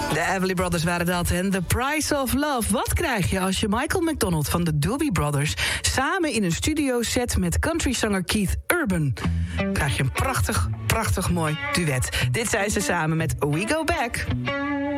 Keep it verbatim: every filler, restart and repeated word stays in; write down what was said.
De Everly Brothers waren dat en The Price of Love. Wat krijg je als je Michael McDonald van de Doobie Brothers samen in een studio zet met countryzanger Keith Urban? Krijg je een prachtig, prachtig mooi duet. Dit zijn ze samen met We Go Back.